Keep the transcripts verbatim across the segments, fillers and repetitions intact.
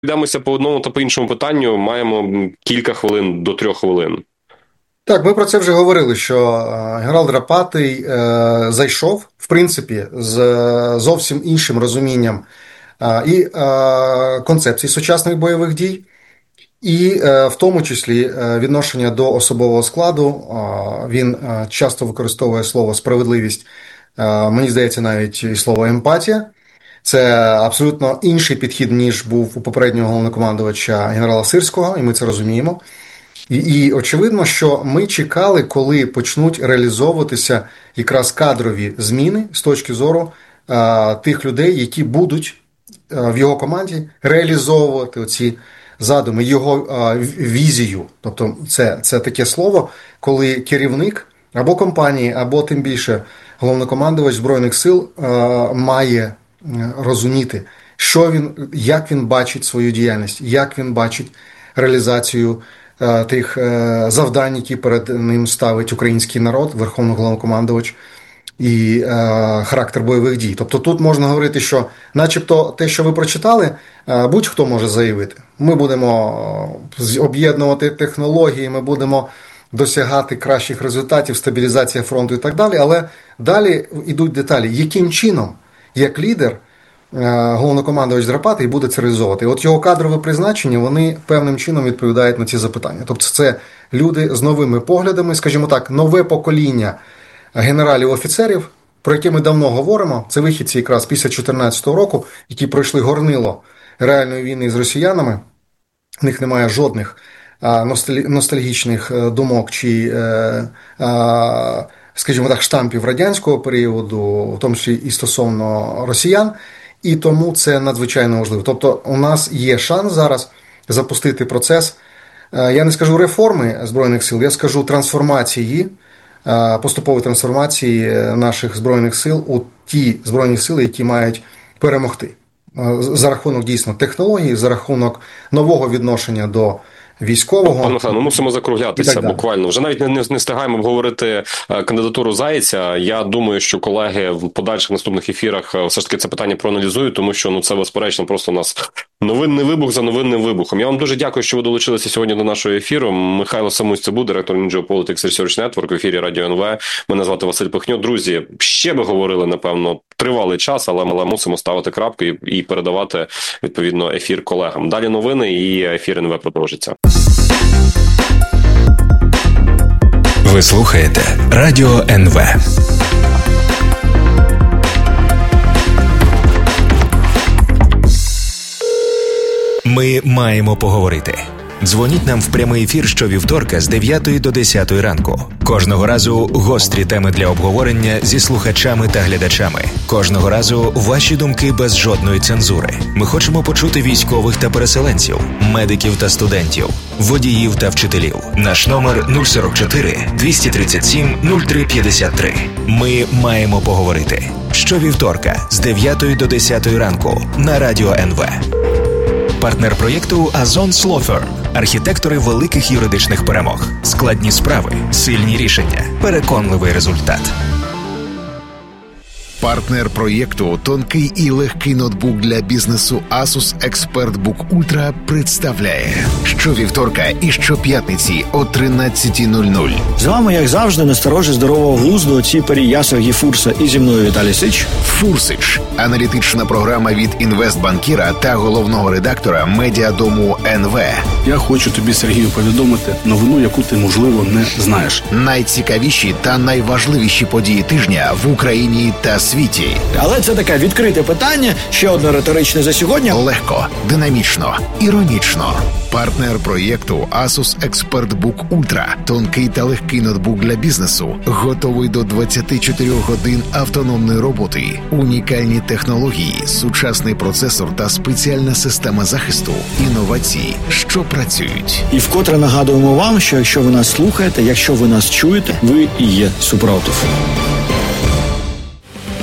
Йдемося по одному та по іншому питанню. Маємо кілька хвилин до трьох хвилин. Так, ми про це вже говорили, що генерал Драпатий е, зайшов, в принципі, з зовсім іншим розумінням е, і е, концепції сучасних бойових дій, і е, в тому числі е, відношення до особового складу. Е, він е, часто використовує слово «справедливість», е, мені здається, навіть і слово «емпатія». Це абсолютно інший підхід, ніж був у попереднього головнокомандувача генерала Сирського, і ми це розуміємо. І, і очевидно, що ми чекали, коли почнуть реалізовуватися якраз кадрові зміни з точки зору а, тих людей, які будуть а, в його команді реалізовувати оці задуми, його а, візію. Тобто це, це таке слово, коли керівник або компанії, або тим більше головнокомандувач Збройних сил а, має розуміти, що він, як він бачить свою діяльність, як він бачить реалізацію тих завдань, які перед ним ставить український народ, Верховний Головнокомандувач і е, характер бойових дій. Тобто тут можна говорити, що начебто те, що ви прочитали, будь-хто може заявити. Ми будемо об'єднувати технології, ми будемо досягати кращих результатів, стабілізація фронту і так далі, але далі йдуть деталі. Яким чином, як лідер, головнокомандувач Драпатий буде це реалізовувати. От його кадрове призначення, вони певним чином відповідають на ці запитання. Тобто це люди з новими поглядами, скажімо так, нове покоління генералів-офіцерів, про яке ми давно говоримо. Це вихідці якраз після дві тисячі чотирнадцятого року, які пройшли горнило реальної війни з росіянами. В них немає жодних ностальгічних думок чи, скажімо так, штампів радянського періоду, в тому числі і стосовно росіян. І тому це надзвичайно важливо. Тобто у нас є шанс зараз запустити процес, я не скажу реформи Збройних сил, я скажу трансформації, поступової трансформації наших Збройних сил у ті Збройні сили, які мають перемогти. За рахунок дійсно технологій, за рахунок нового відношення до військового. Пане Михайло, ми мусимо закруглятися буквально. Вже навіть не, не, не встигаємо обговорити кандидатуру Заєця. Я думаю, що колеги в подальших наступних ефірах все ж таки це питання проаналізують, тому що ну це безперечно просто у нас новинний вибух за новинним вибухом. Я вам дуже дякую, що ви долучилися сьогодні до нашого ефіру. Михайло Самусь, це був директор Geopolitics Research Network в ефірі Радіо ен ве. Мене звати Василь Пихньо. Друзі, ще би говорили, напевно, тривалий час, але ми мусимо ставити крапку і, і передавати, відповідно, ефір колегам. Далі новини і ефір ен ве продовжиться. Ви слухаєте Радіо ен ве. Ми маємо поговорити. Дзвоніть нам в прямий ефір щовівторка з дев'ятої до десятої ранку. Кожного разу гострі теми для обговорення зі слухачами та глядачами. Кожного разу ваші думки без жодної цензури. Ми хочемо почути військових та переселенців, медиків та студентів, водіїв та вчителів. Наш номер нуль сорок чотири двісті тридцять сім нуль три п'ятдесят три. Ми маємо поговорити. Щовівторка з дев'ятої до десятої ранку на Радіо ен ве. Партнер проєкту Azon Law Firm. Архітектори великих юридичних перемог. Складні справи, сильні рішення, переконливий результат. Партнер проєкту «Тонкий і легкий ноутбук для бізнесу Asus ExpertBook Ultra» представляє щовівторка і щоп'ятниці о тринадцятій нуль нуль. З вами, як завжди, насторожі здорового глузду отці Переясов Гіфурса і зі мною Віталій Сич. Фурсич – аналітична програма від інвестбанкіра та головного редактора медіадому ен ве. Я хочу тобі, Сергію, повідомити новину, яку ти, можливо, не знаєш. Найцікавіші та найважливіші події тижня в Україні та світі. Але це таке відкрите питання, ще одне риторичне за сьогодні. Легко, динамічно, іронічно. Партнер проєкту Asus ExpertBook Ultra. Тонкий та легкий ноутбук для бізнесу. Готовий до двадцяти чотирьох годин автономної роботи. Унікальні технології, сучасний процесор та спеціальна система захисту. Інновації, що працюють. І вкотре нагадуємо вам, що якщо ви нас слухаєте, якщо ви нас чуєте, ви і є супротив.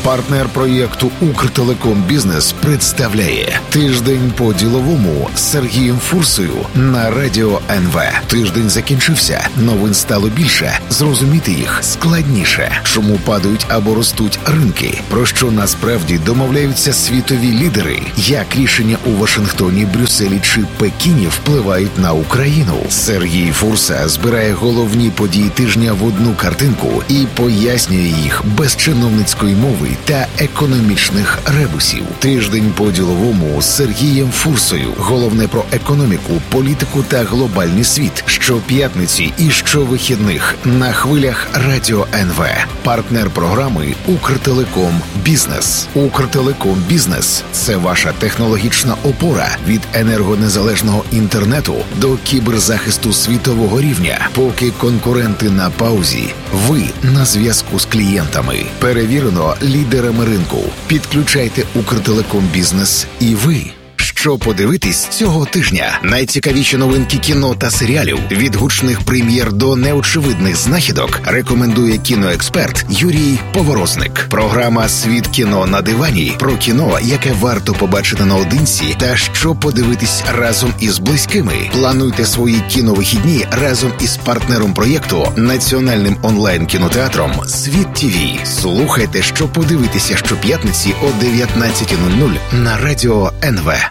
Партнер проєкту «Укртелеком Бізнес» представляє «Тиждень по-діловому» з Сергієм Фурсою на Радіо ен ве. Тиждень закінчився, новин стало більше, зрозуміти їх складніше. Чому падають або ростуть ринки? Про що насправді домовляються світові лідери? Як рішення у Вашингтоні, Брюсселі чи Пекіні впливають на Україну? Сергій Фурса збирає головні події тижня в одну картинку і пояснює їх без чиновницької мови та економічних ребусів. Тиждень по-діловому з Сергієм Фурсою. Головне про економіку, політику та глобальний світ. Щоп'ятниці і щовихідних на хвилях Радіо ен ве. Партнер програми «Укртелеком Бізнес». «Укртелеком Бізнес» – це ваша технологічна опора від енергонезалежного інтернету до кіберзахисту світового рівня. Поки конкуренти на паузі, ви на зв'язку з клієнтами. Перевірено лідерами ринку. Підключайте «Укртелеком Бізнес» і ви. Що подивитись цього тижня? Найцікавіші новинки кіно та серіалів. Від гучних прем'єр до неочевидних знахідок рекомендує кіноексперт Юрій Поворозник. Програма «Світ кіно на дивані» про кіно, яке варто побачити наодинці та що подивитись разом із близькими. Плануйте свої кіновихідні разом із партнером проєкту, національним онлайн-кінотеатром «Світ ТІВІ». Слухайте, що подивитися щоп'ятниці о дев'ятнадцятій нуль нуль на Радіо ен ве.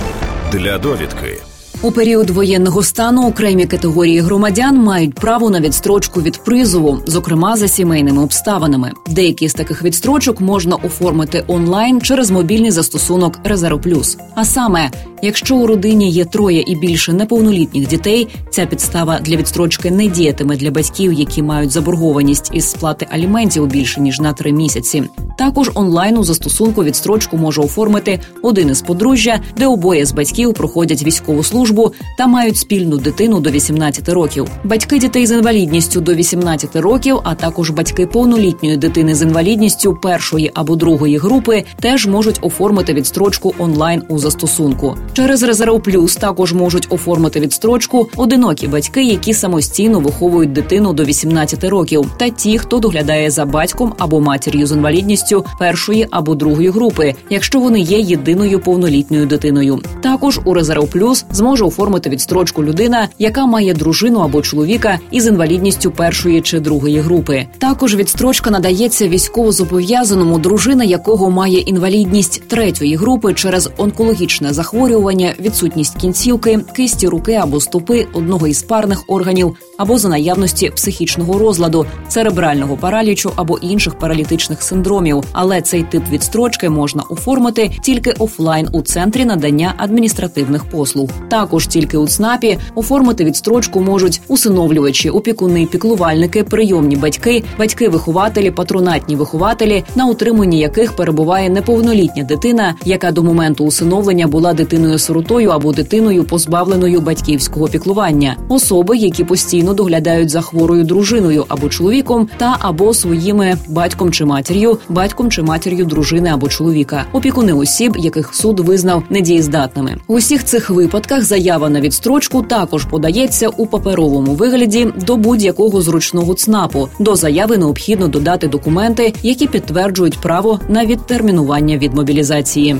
Для довідки. У період воєнного стану окремі категорії громадян мають право на відстрочку від призову, зокрема за сімейними обставинами. Деякі з таких відстрочок можна оформити онлайн через мобільний застосунок «Резерв Плюс». А саме, якщо у родині є троє і більше неповнолітніх дітей, ця підстава для відстрочки не діятиме для батьків, які мають заборгованість із сплати аліментів більше ніж на три місяці. Також онлайн у застосунку відстрочку може оформити один із подружжя, де обоє з батьків проходять військову службу та мають спільну дитину до вісімнадцяти років. Батьки дітей з інвалідністю до вісімнадцяти років, а також батьки повнолітньої дитини з інвалідністю першої або другої групи теж можуть оформити відстрочку онлайн у застосунку. Через «Резерв Плюс» також можуть оформити відстрочку одинокі батьки, які самостійно виховують дитину до вісімнадцяти років, та ті, хто доглядає за батьком або матір'ю з інвалідністю першої або другої групи, якщо вони є єдиною повнолітньою дитиною. Також у «Резерв Плюс» зможе оформити відстрочку людина, яка має дружину або чоловіка із інвалідністю першої чи другої групи. Також відстрочка надається військовозобов'язаному, дружина якого має інвалідність третьої групи через онкологічне захворювання, відсутність кінцівки, кисті руки або стопи, одного із парних органів, або за наявності психічного розладу, церебрального паралічу або інших паралітичних синдромів. Але цей тип відстрочки можна оформити тільки офлайн у центрі надання адміністративних послуг. Також тільки у ЦНАПі оформити відстрочку можуть усиновлювачі, опікуни, піклувальники, прийомні батьки, батьки-вихователі, патронатні вихователі, на утриманні яких перебуває неповнолітня дитина, яка до моменту усиновлення була дитиною-сиротою або дитиною, позбавленою батьківського піклування, особи, які постійно доглядають за хворою дружиною або чоловіком та або своїми батьком чи матір'ю, батьком чи матір'ю дружини або чоловіка, опікуни осіб, яких суд визнав недієздатними. У усіх цих випадках заява на відстрочку також подається у паперовому вигляді до будь-якого зручного ЦНАПу. До заяви необхідно додати документи, які підтверджують право на відтермінування від мобілізації.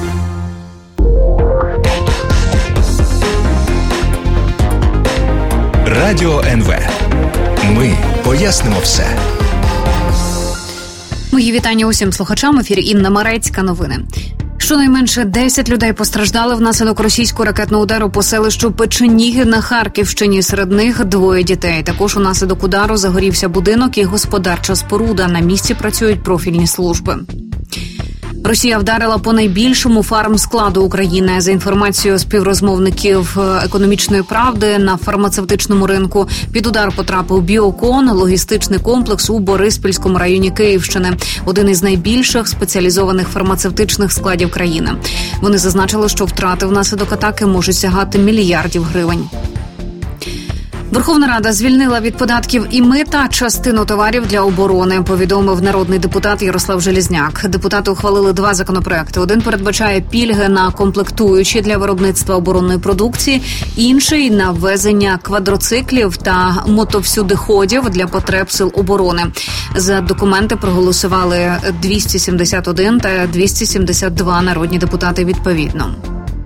Радіо ен ве. Ми пояснимо все. Мої вітання усім слухачам. В ефірі Інна Марецька. Новини. Щонайменше десять людей постраждали внаслідок російського ракетного удару по селищу Печеніги на Харківщині. Серед них двоє дітей. Також унаслідок удару загорівся будинок і господарча споруда. На місці працюють профільні служби. Росія вдарила по найбільшому фармскладу України. За інформацією співрозмовників «Економічної правди», на фармацевтичному ринку під удар потрапив Біокон, логістичний комплекс у Бориспільському районі Київщини. Один із найбільших спеціалізованих фармацевтичних складів країни. Вони зазначили, що втрати внаслідок атаки можуть сягати мільярдів гривень. Верховна Рада звільнила від податків і мита частину товарів для оборони, повідомив народний депутат Ярослав Железняк. Депутати ухвалили два законопроекти. Один передбачає пільги на комплектуючі для виробництва оборонної продукції, інший – на ввезення квадроциклів та мотовсюдиходів для потреб сил оборони. За документи проголосували двісті сімдесят один та двісті сімдесят два народні депутати відповідно.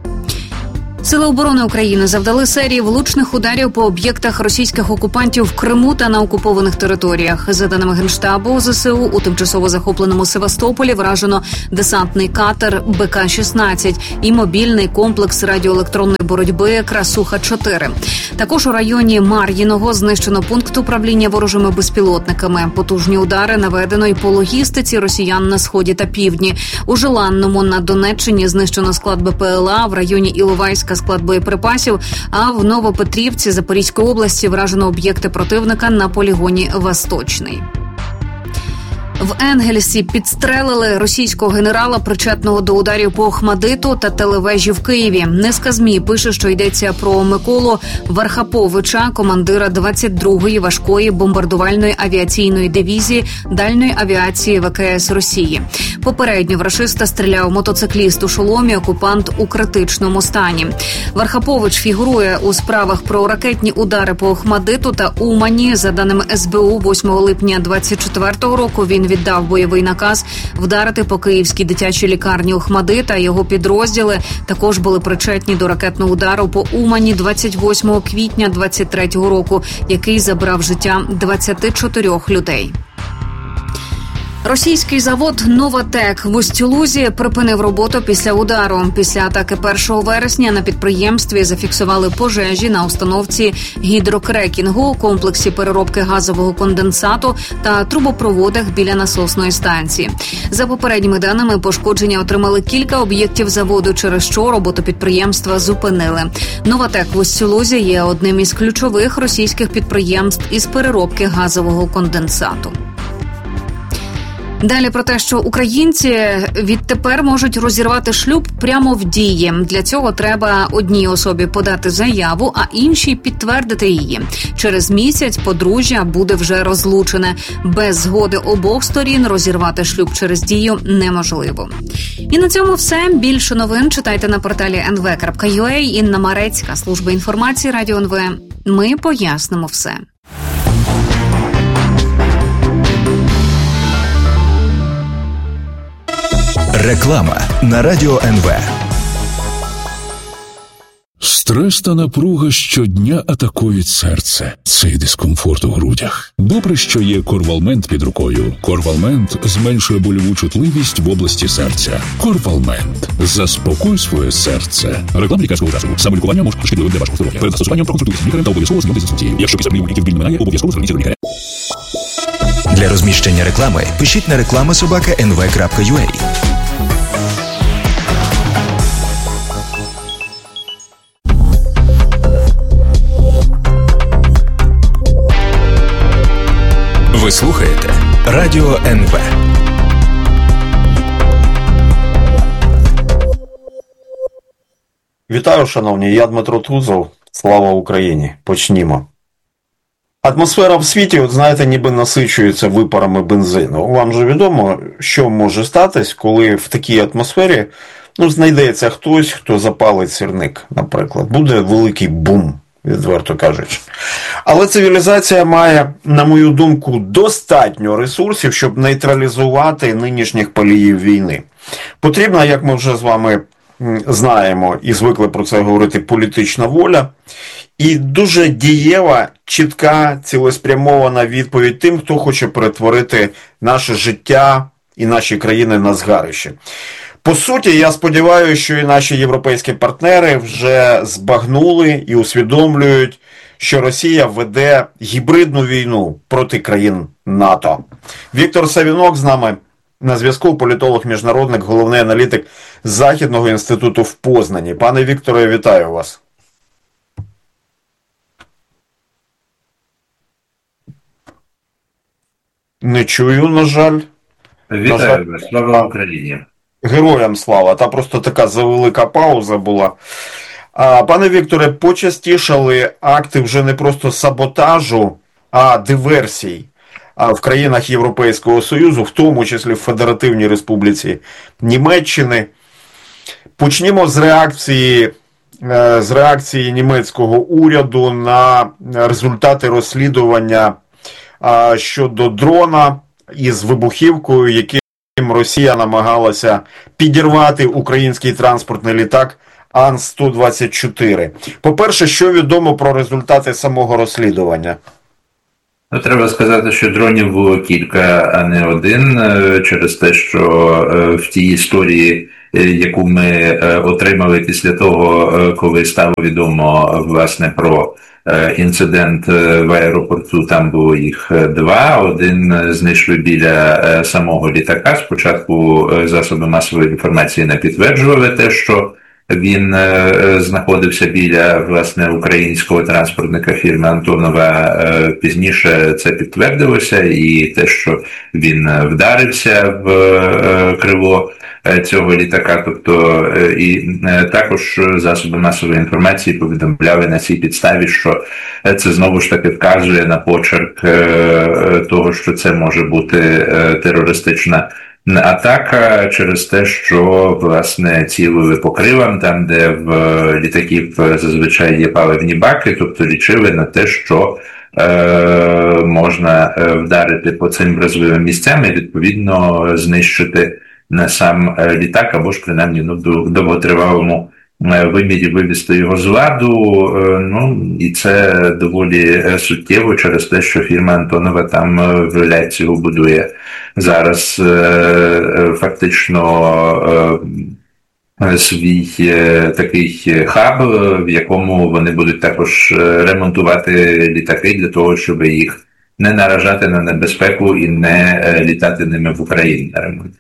Сили оборони України завдали серії влучних ударів по об'єктах російських окупантів в Криму та на окупованих територіях. За даними Генштабу ЗСУ, у тимчасово захопленому Севастополі вражено десантний катер Бе Ка шістнадцять і мобільний комплекс радіоелектронної боротьби Красуха чотири. Також у районі Мар'їного знищено пункт управління ворожими безпілотниками. Потужні удари наведено й по логістиці росіян на сході та півдні. У Желанному на Донеччині знищено склад Бе Пе Ел А, в районі Іловайська склад боєприпасів, а в Новопетрівці Запорізької області вражено об'єкти противника на полігоні Восточний. В Енгельсі підстрелили російського генерала, причетного до ударів по Охмадиту та телевежі в Києві. Низка ЗМІ пише, що йдеться про Миколу Вархаповича, командира двадцять другої важкої бомбардувальної авіаційної дивізії дальньої авіації Ве Ке Ес Росії. Попередньо в рашиста стріляв мотоцикліст у шоломі, окупант у критичному стані. Вархапович фігурує у справах про ракетні удари по Охмадиту та Умані. За даними Ес Бе У, восьмого липня двадцять четвертого року він віддав бойовий наказ вдарити по київській дитячій лікарні Охмадит, а його підрозділи також були причетні до ракетного удару по Умані двадцять восьмого квітня двадцять третього року, який забрав життя двадцяти чотирьох людей. Російський завод «Новатек» в Усть-Лузі припинив роботу після удару. Після атаки першого вересня на підприємстві зафіксували пожежі на установці гідрокрекінгу, комплексі переробки газового конденсату та трубопроводах біля насосної станції. За попередніми даними, пошкодження отримали кілька об'єктів заводу, через що роботу підприємства зупинили. «Новатек» в Усть-Лузі є одним із ключових російських підприємств із переробки газового конденсату. Далі про те, що українці відтепер можуть розірвати шлюб прямо в дії. Для цього треба одній особі подати заяву, а іншій підтвердити її. Через місяць подружжя буде вже розлучене. Без згоди обох сторін розірвати шлюб через дію неможливо. І на цьому все. Більше новин читайте на порталі ен ве крапка ю а. Інна Марецька, служба інформації Радіо ен ве. Ми пояснимо все. Реклама на Радіо ен ве. Стрес та напруга щодня атакують серце. Цей дискомфорт у грудях. Добре, що є Корвалмент під рукою. Корвалмент зменшує больову чутливість в області серця. Корвалмент. Заспокой своє серце. Реклама лікарського засобу. Самолікування може шкідливим для вашого здоров'я. Перед застосуванням проконсультуйтесь з лікарем та обов'язково знайомтесь з інструкцією. Якщо після прийому ліків біль минає, обов'язково зверніться до лікаря. Для розміщення реклами пишіть на реклама собака ен ве крапка ю а. Ви слухаєте Радіо ен ве. Вітаю, шановні, я Дмитро Тузов. Слава Україні. Почнімо. Атмосфера в світі, от знаєте, ніби насичується випарами бензину. Вам же відомо, що може статись, коли в такій атмосфері, ну, знайдеться хтось, хто запалить сірник, наприклад. Буде великий бум, відверто кажучи. Але цивілізація має, на мою думку, достатньо ресурсів, щоб нейтралізувати нинішніх паліїв війни. Потрібна, як ми вже з вами знаємо і звикли про це говорити, політична воля і дуже дієва, чітка, цілеспрямована відповідь тим, хто хоче перетворити наше життя і наші країни на згарище. По суті, я сподіваюся, що і наші європейські партнери вже збагнули і усвідомлюють, що Росія веде гібридну війну проти країн НАТО. Віктор Савінок з нами на зв'язку, політолог-міжнародник, головний аналітик Західного інституту в Познані. Пане Вікторе, вітаю вас. Не чую, на жаль. Вітаю вас, слава Україні. Героям слава. Та просто така завелика пауза була. Пане Вікторе, почастішали акти вже не просто саботажу, а диверсій в країнах Європейського Союзу, в тому числі в Федеративній Республіці Німеччини. Почнімо з реакції, з реакції німецького уряду на результати розслідування щодо дрона із вибухівкою, яким Росія намагалася підірвати український транспортний літак Ан сто двадцять чотири. По-перше, що відомо про результати самого розслідування? Ну, треба сказати, що дронів було кілька, а не один, через те, що в тій історії, яку ми отримали після того, коли стало відомо, власне, про інцидент в аеропорту, там було їх два. Один знайшли біля самого літака. Спочатку засоби масової інформації не підтверджували те, що він знаходився біля, власне, українського транспортника фірми Антонова. Пізніше це підтвердилося, і те, що він вдарився в крило цього літака, тобто і також засоби масової інформації повідомляли на цій підставі, що це знову ж таки вказує на почерк того, що це може бути терористична атака через те, що, власне, цілили по крилам, там, де в літаків зазвичай є паливні баки, тобто лічили на те, що е, можна вдарити по цим вразливим місцям і, відповідно, знищити не сам літак, або ж, принаймні, ну, в довготривалому вимірі вивести його з ладу, ну, і це доволі суттєво через те, що фірма Антонова там в Лейпцигу будує зараз фактично свій такий хаб, в якому вони будуть також ремонтувати літаки для того, щоб їх не наражати на небезпеку і не літати ними в Україні на ремонт.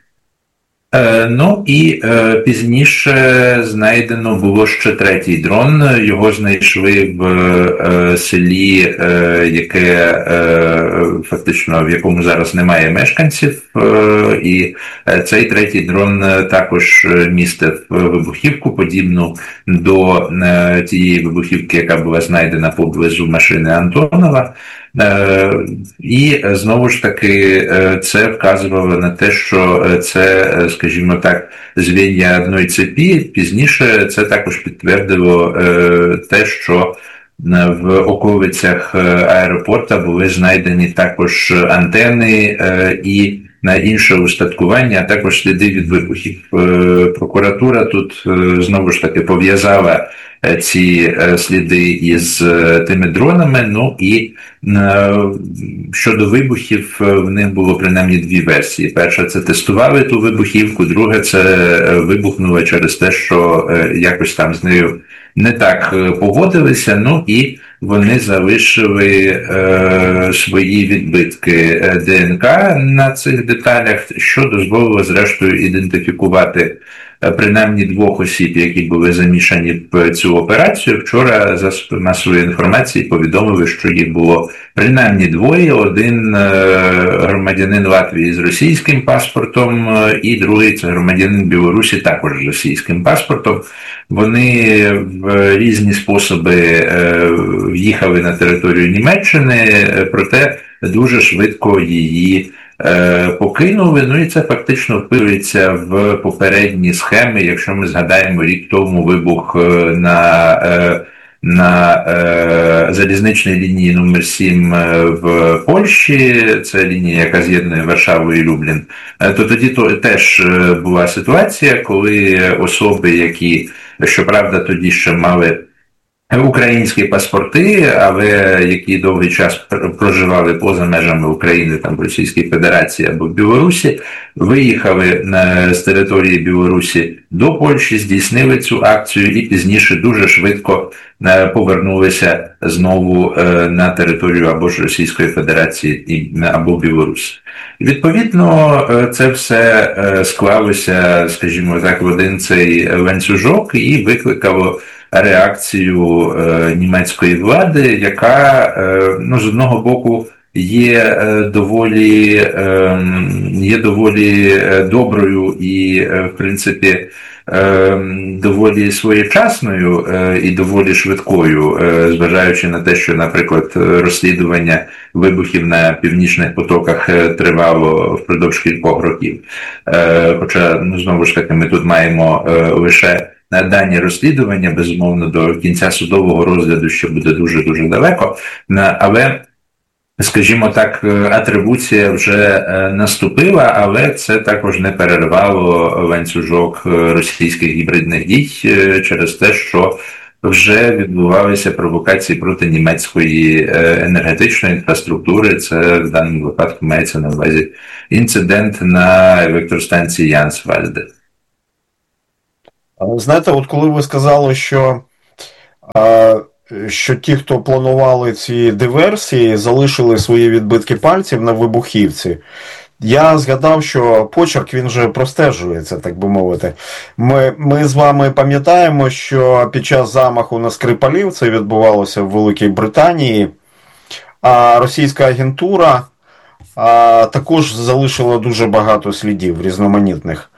Ну і е, пізніше знайдено було ще третій дрон. Його знайшли в е, селі, е, яке е, фактично в якому зараз немає мешканців. Е, і цей третій дрон також містив вибухівку, подібну до е, тієї вибухівки, яка була знайдена поблизу машини Антонова. І, знову ж таки, це вказувало на те, що це, скажімо так, звіння одної цепі. Пізніше це також підтвердило те, що в околицях аеропорта були знайдені також антени і на інше устаткування, а також сліди від вибухів. Прокуратура тут, знову ж таки, пов'язала ці сліди із тими дронами, ну і щодо вибухів в них було принаймні дві версії. Перша – це тестували ту вибухівку, друге – це вибухнуло через те, що якось там з нею не так погодилися, ну і вони залишили е, свої відбитки ДНК на цих деталях, що дозволило зрештою ідентифікувати принаймні двох осіб, які були замішані в цю операцію. Вчора засоби масової інформації повідомили, що їх було принаймні двоє. Один громадянин Латвії з російським паспортом, і другий – це громадянин Білорусі також з російським паспортом. Вони в різні способи в'їхали на територію Німеччини, проте дуже швидко її покинули, ну і це фактично вписується в попередні схеми. Якщо ми згадаємо рік тому вибух на, на залізничній лінії номер сім в Польщі, це лінія, яка з'єднує Варшаву і Люблін, то тоді то теж була ситуація, коли особи, які, щоправда, тоді ще мали українські паспорти, але які довгий час проживали поза межами України, там в Російській Федерації або в Білорусі, виїхали з території Білорусі до Польщі, здійснили цю акцію і пізніше дуже швидко повернулися знову на територію або ж Російської Федерації, або Білорусі. Відповідно, це все склалося, скажімо так, в один цей ланцюжок і викликало реакцію е, німецької влади, яка, е, ну, з одного боку, є е, доволі, е, є доволі доброю і, е, в принципі, доволі своєчасною і доволі швидкою, зважаючи на те, що, наприклад, розслідування вибухів на північних потоках тривало впродовж кількох років. Хоча, ну, знову ж таки, ми тут маємо лише дані розслідування, безумовно, до кінця судового розгляду ще буде дуже-дуже далеко, але, скажімо так, атрибуція вже наступила, але це також не перервало ланцюжок російських гібридних дій через те, що вже відбувалися провокації проти німецької енергетичної інфраструктури. Це в даному випадку мається на увазі інцидент на електростанції Янсвальде. Знаєте, от коли ви сказали, що що ті, хто планували ці диверсії, залишили свої відбитки пальців на вибухівці, я згадав, що почерк, він же простежується, так би мовити. Ми, ми з вами пам'ятаємо, що під час замаху на Скрипалів, це відбувалося в Великій Британії, а російська агентура а, також залишила дуже багато слідів різноманітних.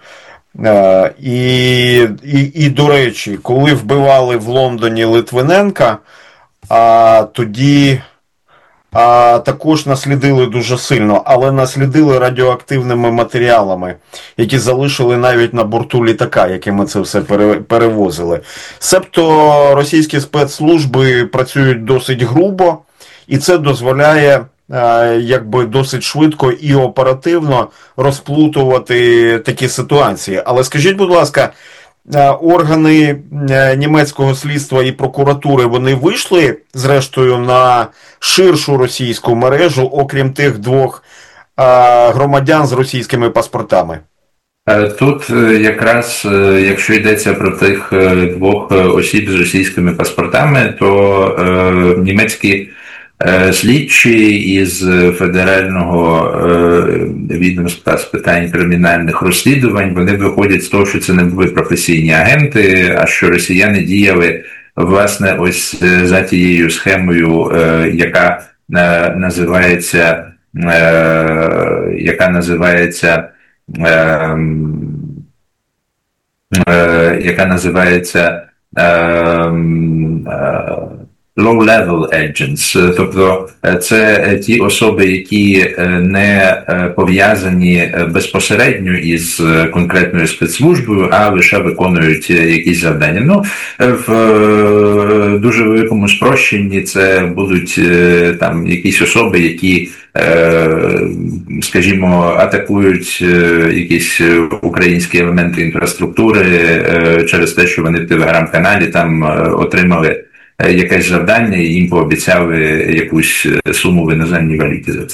І, і, і, до речі, коли вбивали в Лондоні Литвиненка, а, тоді а, також наслідили дуже сильно, але наслідили радіоактивними матеріалами, які залишили навіть на борту літака, якими це все пере, перевозили. Себто російські спецслужби працюють досить грубо, і це дозволяє якби досить швидко і оперативно розплутувати такі ситуації. Але скажіть, будь ласка, органи німецького слідства і прокуратури, вони вийшли, зрештою, на ширшу російську мережу, окрім тих двох громадян з російськими паспортами? Тут якраз, якщо йдеться про тих двох осіб з російськими паспортами, то німецькі слідчі із Федерального відомства з питань кримінальних розслідувань, вони виходять з того, що це не були професійні агенти, а що росіяни діяли, власне, ось за тією схемою, яка називається, яка називається, яка називається low-level agents, тобто це ті особи, які не пов'язані безпосередньо із конкретною спецслужбою, а лише виконують якісь завдання. Ну, в дуже великому спрощенні це будуть там якісь особи, які, скажімо, атакують якісь українські елементи інфраструктури через те, що вони в телеграм-каналі там отримали якесь завдання і їм пообіцяли якусь суму в іноземній валюті за це.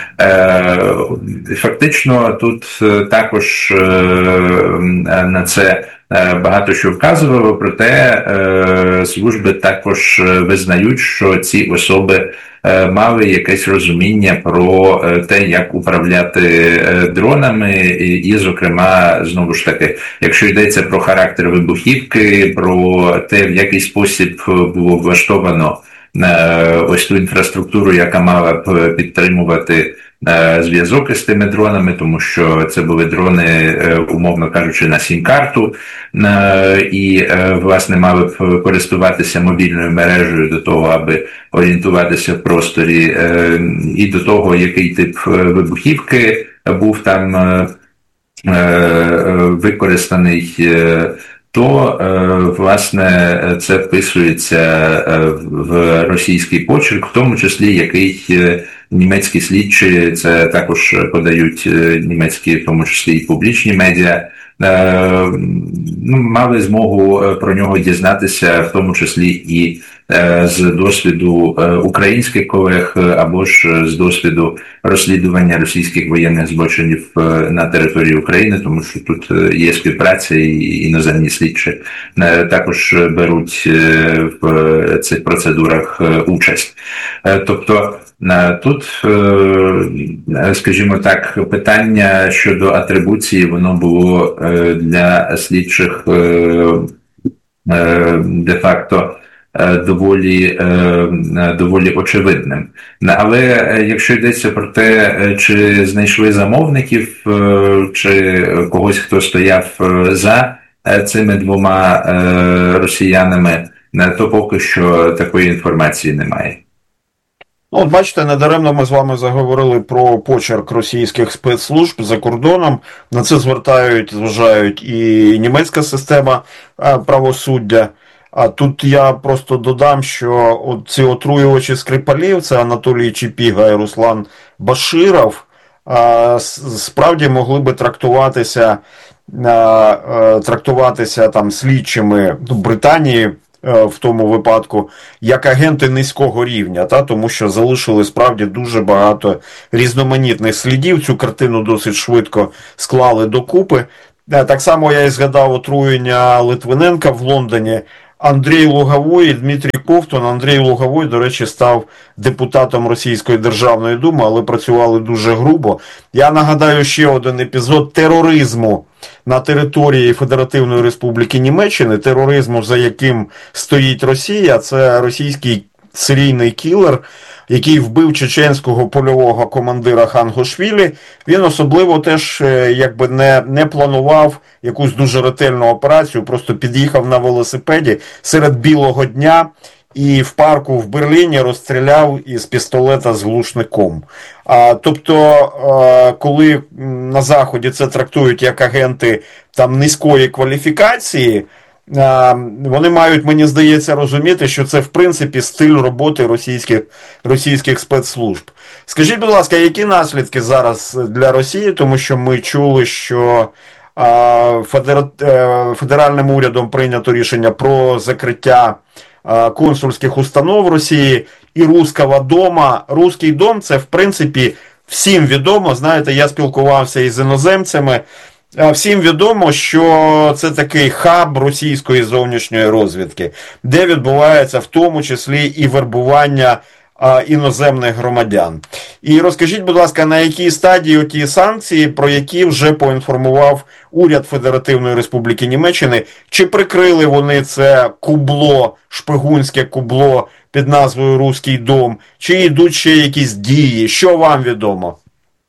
Фактично тут також на це багато що вказувало, проте служби також визнають, що ці особи мали якесь розуміння про те, як управляти дронами, і, зокрема, знову ж таки, якщо йдеться про характер вибухівки, про те, в який спосіб було влаштовано ось ту інфраструктуру, яка мала б підтримувати зв'язок із тими дронами, тому що це були дрони, умовно кажучи, на сім-карту, і, власне, мали б користуватися мобільною мережею до того, аби орієнтуватися в просторі, і до того, який тип вибухівки був там використаний, то, власне, це вписується в російський почерк, в тому числі, який німецькі слідчі, це також подають німецькі, в тому числі і публічні медіа, ну, мали змогу про нього дізнатися, в тому числі і з досвіду українських колег, або ж з досвіду розслідування російських воєнних злочинів на території України, тому що тут є співпраця, і іноземні слідчі також беруть в цих процедурах участь. Тобто тут, скажімо так, питання щодо атрибуції, воно було для слідчих де-факто доволі, доволі очевидним. Але якщо йдеться про те, чи знайшли замовників, чи когось, хто стояв за цими двома росіянами, то поки що такої інформації немає. Ну, от бачите, недаремно ми з вами заговорили про почерк російських спецслужб за кордоном. На це звертають, зважають і німецька система правосуддя. А тут я просто додам, що от ці отруювачі Скрипалів, це Анатолій Чепіга і Руслан Баширов, справді могли би трактуватися, трактуватися там слідчими Британії, в тому випадку, як агенти низького рівня, та, тому що залишили справді дуже багато різноманітних слідів, цю картину досить швидко склали докупи. Так само я і згадав отруєння Литвиненка в Лондоні. Андрій Луговой і Дмитрій Ковтун. Андрій Луговой, до речі, став депутатом Російської Державної Думи, але працювали дуже грубо. Я нагадаю ще один епізод тероризму на території Федеративної Республіки Німеччини, тероризму, за яким стоїть Росія. Це російський серійний кілер, який вбив чеченського польового командира Хангошвілі. Він особливо теж якби не, не планував якусь дуже ретельну операцію, просто під'їхав на велосипеді серед білого дня і в парку в Берліні розстріляв із пістолета з глушником. А, тобто, а, коли на Заході це трактують як агенти там низької кваліфікації, вони мають, мені здається, розуміти, що це, в принципі, стиль роботи російських, російських спецслужб. Скажіть, будь ласка, які наслідки зараз для Росії? Тому що ми чули, що федеральним урядом прийнято рішення про закриття консульських установ Росії і Руського дома. Руський дом – це, в принципі, всім відомо. Знаєте, я спілкувався із іноземцями. Всім відомо, що це такий хаб російської зовнішньої розвідки, де відбувається в тому числі і вербування а, іноземних громадян. І розкажіть, будь ласка, на якій стадії ті санкції, про які вже поінформував уряд Федеративної Республіки Німеччини, чи прикрили вони це кубло, шпигунське кубло під назвою Руський дом, чи йдуть ще якісь дії, що вам відомо?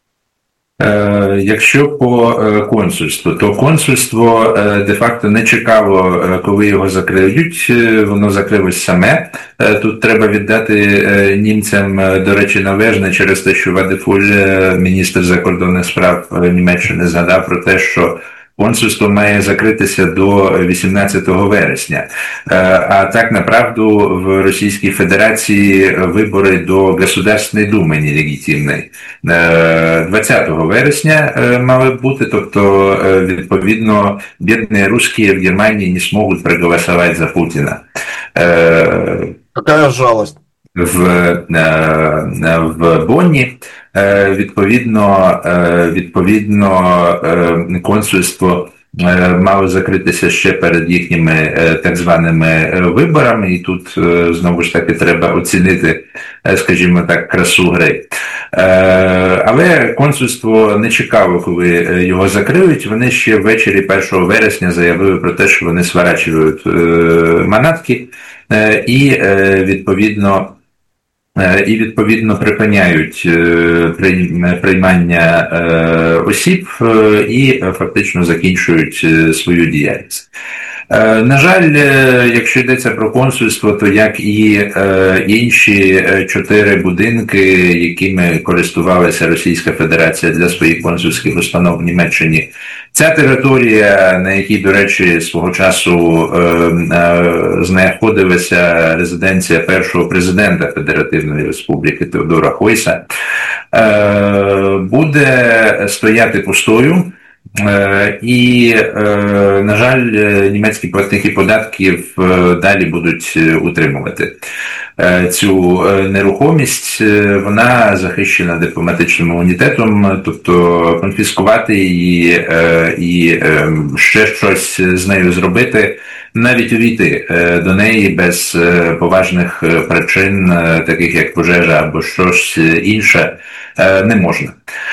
Якщо по консульству, то консульство де-факто не чекало, коли його закриють, воно закрилось саме. Тут треба віддати німцям, до речі, належне через те, що Вадефуль, міністр закордонних справ Німеччини, згадав про те, що консульство має закритися до вісімнадцятого вересня. А так, направду, в Російській Федерації вибори до Государственної Думи нелегітимної. двадцятого вересня мали бути, тобто, відповідно, бідні русські в Германії не зможуть проголосувати за Путіна. Яка жалость. В, в Бонні, відповідно, відповідно, консульство мало закритися ще перед їхніми так званими виборами, і тут знову ж таки треба оцінити, скажімо так, красу гри. Але консульство не чекало, коли його закриють. Вони ще ввечері першого вересня заявили про те, що вони сворачують манатки і, відповідно, і, відповідно, припиняють приймання осіб і фактично закінчують свою діяльність. На жаль, якщо йдеться про консульство, то як і інші чотири будинки, якими користувалася Російська Федерація для своїх консульських установ в Німеччині, ця територія, на якій, до речі, свого часу знаходилася резиденція першого президента Федеративної Республіки Теодора Хойса, буде стояти пустою. І, на жаль, німецькі платники податків далі будуть утримувати цю нерухомість. Вона захищена дипломатичним імунітетом, тобто конфіскувати її і ще щось з нею зробити, навіть увійти до неї без поважних причин, таких як пожежа або щось інше, не можна.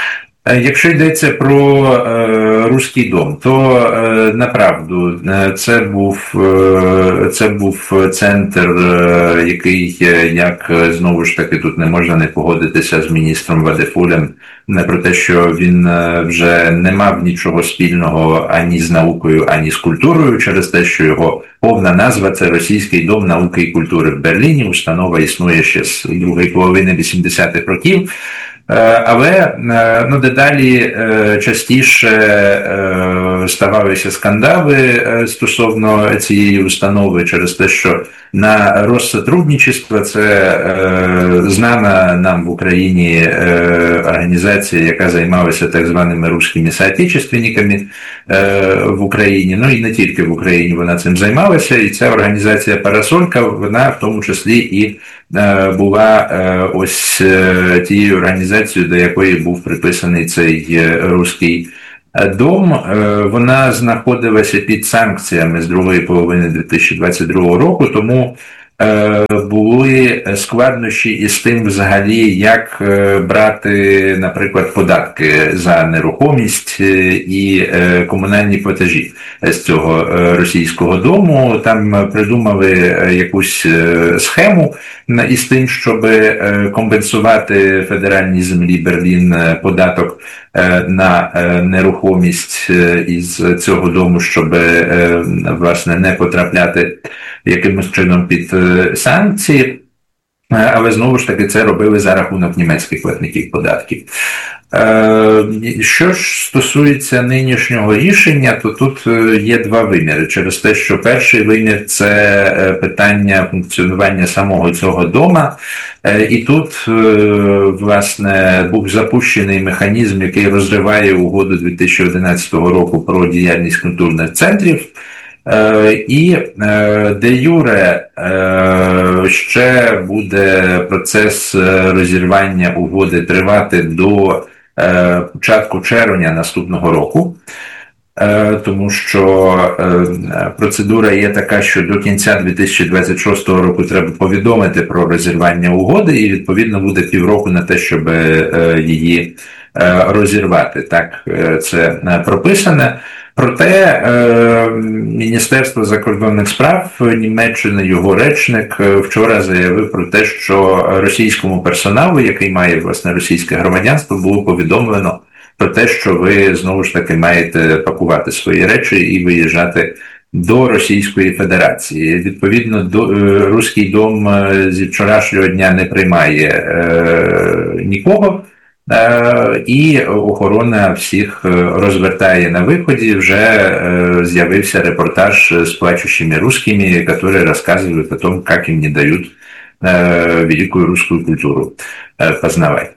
Якщо йдеться про е, Руський дом, то е, направду це був, е, це був центр, е, який, як знову ж таки, тут не можна не погодитися з міністром Вадефулем про те, що він вже не мав нічого спільного ані з наукою, ані з культурою, через те, що його повна назва – це Російський дом науки і культури в Берліні. Установа існує ще з другої половини вісімдесятих років. Але ну, дедалі частіше ставалися скандали стосовно цієї установи через те, що на Россотрудничество, це знана нам в Україні організація, яка займалася так званими русскими соотечественниками в Україні, ну і не тільки в Україні вона цим займалася, і ця організація «Парасолька», вона в тому числі і була ось тією організацією, до якої був приписаний цей Руський дом. Вона знаходилася під санкціями з другої половини дві тисячі двадцять другого року, тому були складнощі із тим взагалі, як брати, наприклад, податки за нерухомість і комунальні платежі з цього Російського дому. Там придумали якусь схему із тим, щоб компенсувати федеральній землі Берлін податок на нерухомість із цього дому, щоб, власне, не потрапляти якимось чином під санкції, але знову ж таки це робили за рахунок німецьких платників податків. Що ж стосується нинішнього рішення, то тут є два виміри. Через те, що перший вимір – це питання функціонування самого цього дома. І тут, власне, був запущений механізм, який розриває угоду дві тисячі одинадцятого року про діяльність культурних центрів. І де юре ще буде процес розірвання угоди тривати до початку червня наступного року, тому що процедура є така, що до кінця дві тисячі двадцять шостого року треба повідомити про розірвання угоди, і відповідно буде півроку на те, щоб її розірвати. Так це прописане. Проте Міністерство закордонних справ Німеччини, його речник, вчора заявив про те, що російському персоналу, який має, власне, російське громадянство, було повідомлено про те, що ви, знову ж таки, маєте пакувати свої речі і виїжджати до Російської Федерації. Відповідно, до, Руський дом зі вчорашнього дня не приймає е, нікого, і охорона всіх розвертає на виході. Вже з'явився репортаж з плачущими русскими, які розказують о том, як їм не дають великую русскую культуру познавать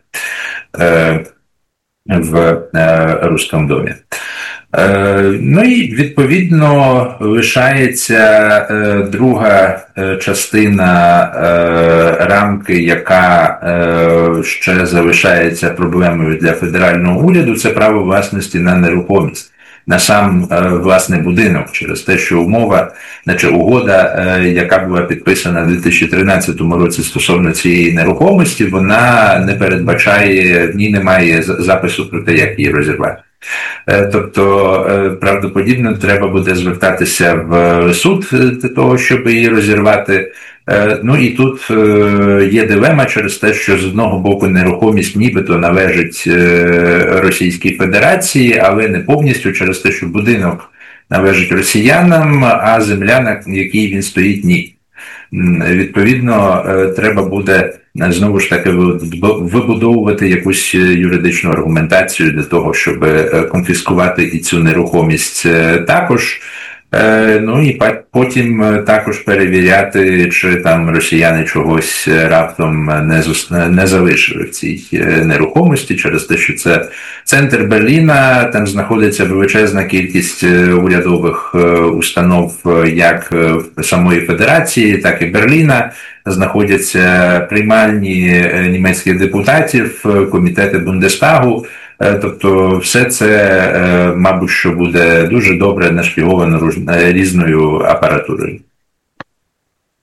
в Русском домі. Ну і, відповідно, лишається друга частина рамки, яка ще залишається проблемою для федерального уряду, це право власності на нерухомість, на сам, власне, будинок, через те, що умова, значить, угода, яка була підписана в дві тисячі тринадцятому році стосовно цієї нерухомості, вона не передбачає, в ній немає запису про те, як її розірвати. Тобто, правдоподібно, треба буде звертатися в суд для того, щоб її розірвати. Ну і тут є дилема через те, що з одного боку нерухомість нібито належить Російській Федерації, але не повністю через те, що будинок належить росіянам, а земля, на якій він стоїть, ні. Відповідно, треба буде, знову ж таки, вибудовувати якусь юридичну аргументацію для того, щоб конфіскувати і цю нерухомість також. Ну і потім також перевіряти, чи там росіяни чогось раптом не, не залишили в цій нерухомості, через те, що це центр Берліна, там знаходиться величезна кількість урядових установ як самої Федерації, так і Берліна, знаходяться приймальні німецьких депутатів, комітети Бундестагу. Тобто все це, мабуть, що буде дуже добре нашпіговано різною апаратурою.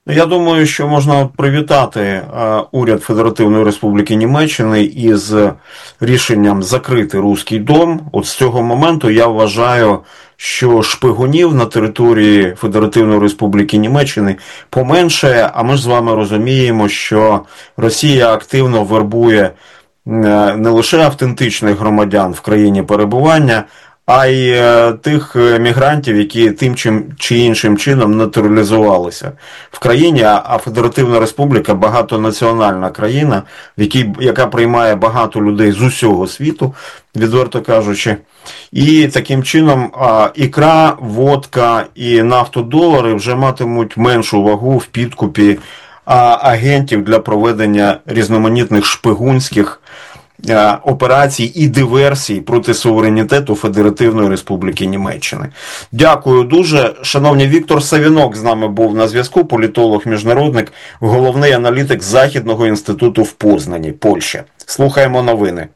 Я думаю, що можна привітати уряд Федеративної Республіки Німеччини із рішенням закрити Руський дом. От з цього моменту я вважаю, що шпигунів на території Федеративної Республіки Німеччини поменшає, а ми ж з вами розуміємо, що Росія активно вербує не лише автентичних громадян в країні перебування, а й тих мігрантів, які тим чи іншим чином натуралізувалися в країні, а Федеративна Республіка – багатонаціональна країна, в якій, яка приймає багато людей з усього світу, відверто кажучи. І таким чином ікра, водка і нафтодолари вже матимуть меншу вагу в підкупі агентів для проведення різноманітних шпигунських операцій і диверсій проти суверенітету Федеративної Республіки Німеччини. Дякую дуже. Шановні, Віктор Савінок з нами був на зв'язку, політолог-міжнародник, головний аналітик Західного інституту в Познані, Польща. Слухаємо новини.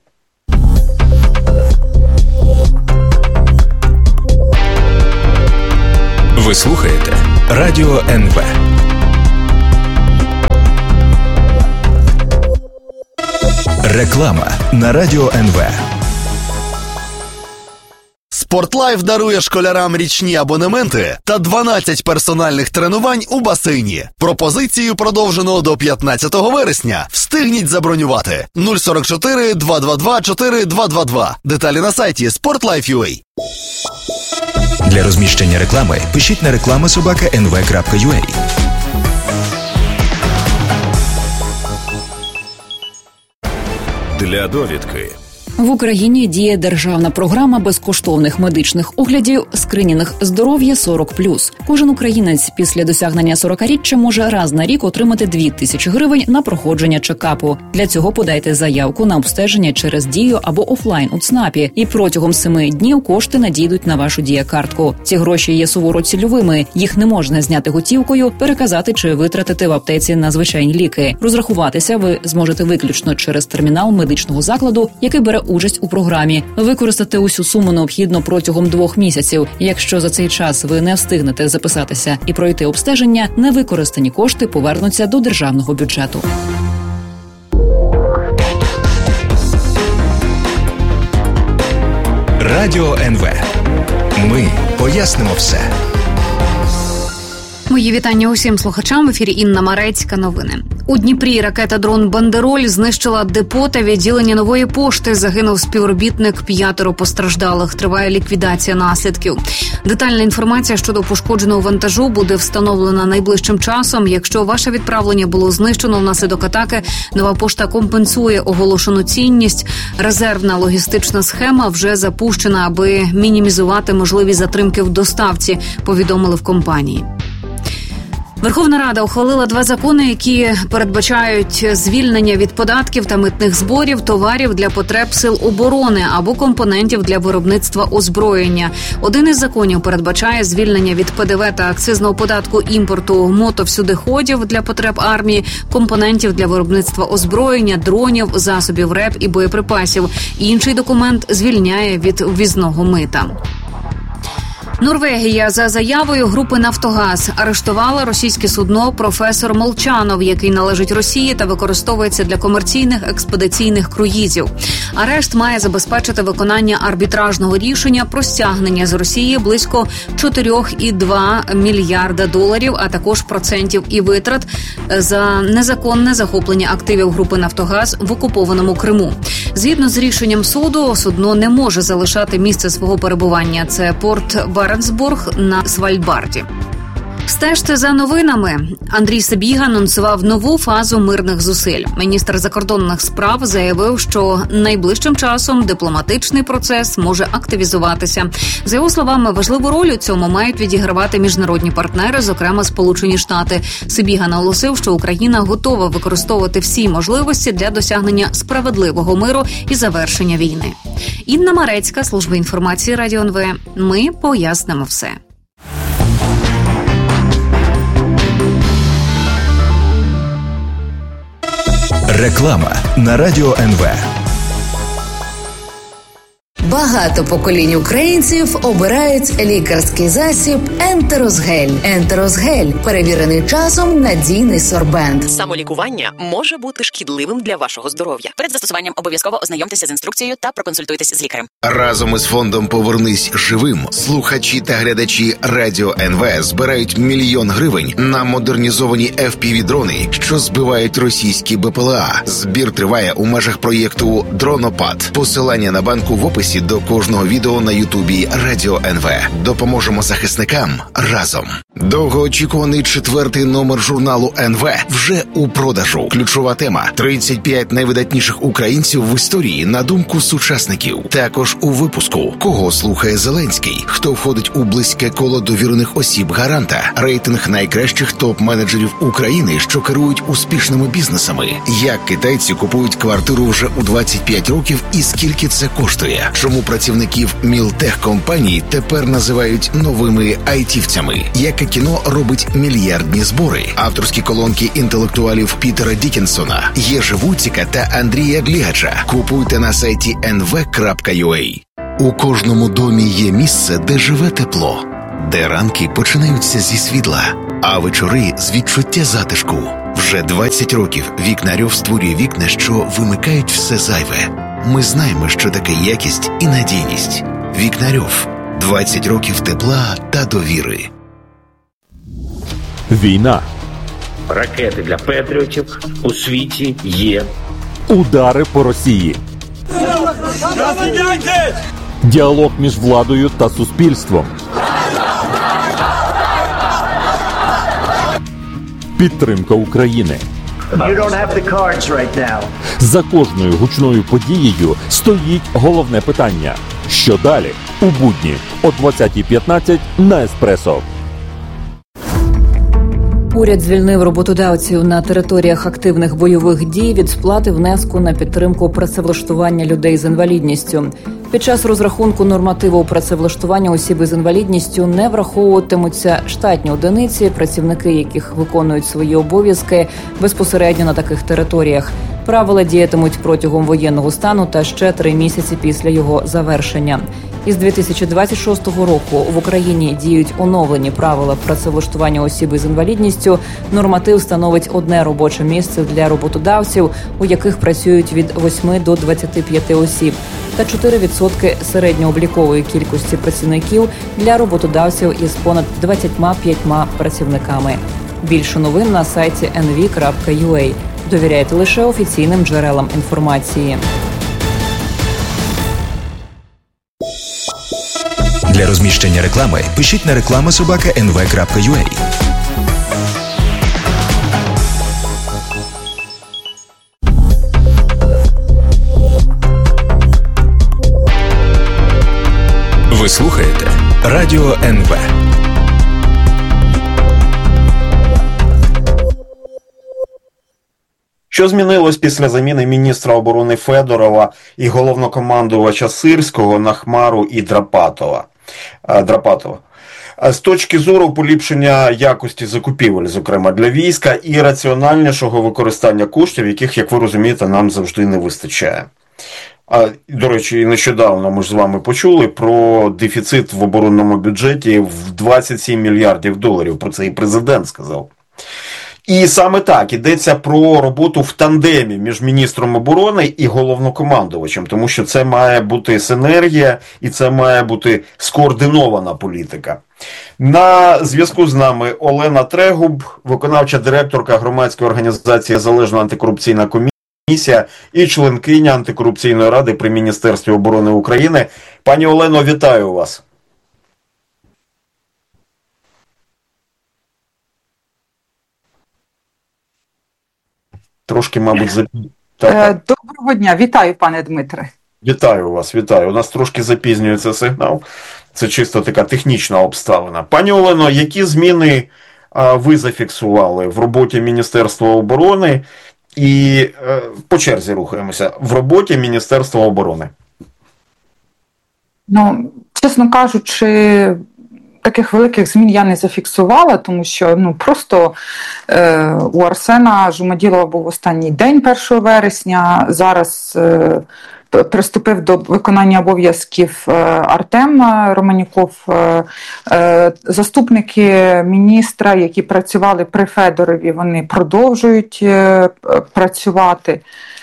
Ви слухаєте Радіо ен ве. Реклама на Радіо ен ве. Спортлайф дарує школярам річні абонементи та дванадцять персональних тренувань у басейні. Пропозицію продовжено до п'ятнадцятого вересня. Встигніть забронювати. нуль сорок чотири два два два чотири два два два. Деталі на сайті спортлайф крапка ю а. Для розміщення реклами пишіть на реклама собака ен ве крапка ю а. Для довідки. В Україні діє державна програма безкоштовних медичних оглядів скринінг здоров'я сорок плюс. Кожен українець після досягнення сорокаріччя може раз на рік отримати дві тисячі гривень на проходження чекапу. Для цього подайте заявку на обстеження через Дію або офлайн у ЦНАПі, і протягом семи днів кошти надійдуть на вашу діякартку. Ці гроші є суворо цільовими, їх не можна зняти готівкою, переказати чи витратити в аптеці на звичайні ліки. Розрахуватися ви зможете виключно через термінал медичного закладу, який бере участь у програмі. Використати усю суму необхідно протягом двох місяців. Якщо за цей час ви не встигнете записатися і пройти обстеження, невикористані кошти повернуться до державного бюджету. Радіо ен ве. Ми пояснимо все. Мої вітання усім слухачам. В ефірі Інна Марецька. Новини. У Дніпрі ракета-дрон «Бандероль» знищила депо та відділення Нової пошти. Загинув співробітник, п'ятеро постраждалих. Триває ліквідація наслідків. Детальна інформація щодо пошкодженого вантажу буде встановлена найближчим часом. Якщо ваше відправлення було знищено внаслідок атаки, Нова пошта компенсує оголошену цінність. Резервна логістична схема вже запущена, аби мінімізувати можливі затримки в доставці, повідомили в компанії. Верховна Рада ухвалила два закони, які передбачають звільнення від податків та митних зборів товарів для потреб сил оборони або компонентів для виробництва озброєння. Один із законів передбачає звільнення від Пе Де Ве та акцизного податку імпорту мотовсюдиходів для потреб армії, компонентів для виробництва озброєння, дронів, засобів РЕП і боєприпасів. Інший документ звільняє від ввізного мита. Норвегія за заявою групи «Нафтогаз» арештувала російське судно «Професор Молчанов», який належить Росії та використовується для комерційних експедиційних круїзів. Арешт має забезпечити виконання арбітражного рішення про стягнення з Росії близько чотири цілих два мільярда доларів, а також процентів і витрат за незаконне захоплення активів групи «Нафтогаз» в окупованому Криму. Згідно з рішенням суду, судно не може залишати місце свого перебування. Це порт Баренцбург на Свальбарді. Стежте за новинами. Андрій Сибіга анонсував нову фазу мирних зусиль. Міністр закордонних справ заявив, що найближчим часом дипломатичний процес може активізуватися. За його словами, важливу роль у цьому мають відігравати міжнародні партнери, зокрема Сполучені Штати. Сибіга наголосив, що Україна готова використовувати всі можливості для досягнення справедливого миру і завершення війни. Інна Марецька, служба інформації Радіо ен ве. Ми пояснимо все. Реклама на Радіо ен ве. Багато поколінь українців обирають лікарський засіб Ентерозгель. Ентерозгель – перевірений часом надійний сорбент. Самолікування може бути шкідливим для вашого здоров'я. Перед застосуванням обов'язково ознайомтеся з інструкцією та проконсультуйтесь з лікарем. Разом із фондом «Повернись живим» слухачі та глядачі Радіо ен ве збирають мільйон гривень на модернізовані еф пі ві-дрони, що збивають російські бе пе ел а. Збір триває у межах проєкту «Дронопад». Посилання на банку в описі до кожного відео на Ютубі Радіо ен ве. Допоможемо захисникам разом. Довгоочікуваний четвертий номер журналу ен ве вже у продажу. Ключова тема – тридцять п'ять найвидатніших українців в історії на думку сучасників. Також у випуску «Кого слухає Зеленський?», хто входить у близьке коло довірених осіб гаранта, рейтинг найкращих топ-менеджерів України, що керують успішними бізнесами, як китайці купують квартиру вже у двадцять п'ять років і скільки це коштує, чому працівників мілтехкомпаній тепер називають новими айтівцями, яке кіно робить мільярдні збори, авторські колонки інтелектуалів Пітера Дікінсона, Єжи Вуціка та Андрія Глігача. Купуйте на сайті ен ве крапка ю а. У кожному домі є місце, де живе тепло, де ранки починаються зі світла, а вечори з відчуття затишку. Вже двадцять років Вікнарьов створює вікна, що вимикають все зайве. Ми знаємо, що таке якість і надійність. Вікнарьов. двадцять років тепла та довіри. Війна. Ракети для патріотів у світі є. Удари по Росії. Діалог між владою та суспільством. Підтримка України. You don't have the cards right now. За кожною гучною подією стоїть головне питання. Що далі? У будні о двадцятій п'ятнадцять на Еспресо. Уряд звільнив роботодавців на територіях активних бойових дій від сплати внеску на підтримку працевлаштування людей з інвалідністю. Під час розрахунку нормативу працевлаштування осіб із інвалідністю не враховуватимуться штатні одиниці, працівники яких виконують свої обов'язки безпосередньо на таких територіях. Правила діятимуть протягом воєнного стану та ще три місяці після його завершення. Із дві тисячі двадцять шостого року в Україні діють оновлені правила працевлаштування осіб із інвалідністю. Норматив становить одне робоче місце для роботодавців, у яких працюють від восьми до двадцяти п'яти осіб, та чотири відсотки середньооблікової кількості працівників для роботодавців із понад двадцятьма п'ятьма працівниками. Більше новин на сайті ен ве крапка ю а. Довіряйте лише офіційним джерелам інформації. Для розміщення реклами пишіть на реклама собака ен ве крапка ю а. Ви слухаєте Радіо ен ве. Що змінилось після заміни міністра оборони Федорова і головнокомандувача Сирського на Хмару і Драпатова? Драпатова. З точки зору поліпшення якості закупівель, зокрема для війська, і раціональнішого використання коштів, яких, як ви розумієте, нам завжди не вистачає. А, до речі, нещодавно ми ж з вами почули про дефіцит в оборонному бюджеті в двадцять сім мільярдів доларів. Про це і президент сказав. І саме так, йдеться про роботу в тандемі між міністром оборони і головнокомандувачем, тому що це має бути синергія і це має бути скоординована політика. На зв'язку з нами Олена Трегуб, виконавча директорка громадської організації «Незалежна антикорупційна комісія» і членкиня антикорупційної ради при Міністерстві оборони України. Пані Олено, вітаю вас. Трошки, мабуть, запізнюється. Доброго дня, вітаю, пане Дмитре. Вітаю вас, вітаю. У нас трошки запізнюється сигнал. Це чисто така технічна обставина. Пані Олено, які зміни а, ви зафіксували в роботі Міністерства оборони і а, по черзі рухаємося в роботі Міністерства оборони? Ну, чесно кажучи, таких великих змін я не зафіксувала, тому що ну просто е, у Арсена Жумаділова був останній день першого вересня, зараз е, приступив до виконання обов'язків Артем Романюков. Заступники міністра, які працювали при Федорові, вони продовжують працювати.